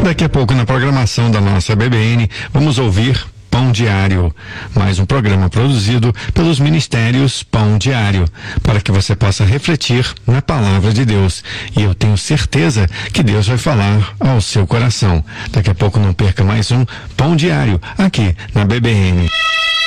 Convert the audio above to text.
Daqui a pouco, na programação da nossa BBN, vamos ouvir Pão Diário, mais um programa produzido pelos Ministérios Pão Diário, para que você possa refletir na Palavra de Deus. E eu tenho certeza que Deus vai falar ao seu coração. Daqui a pouco não perca mais um Pão Diário, aqui na BBN.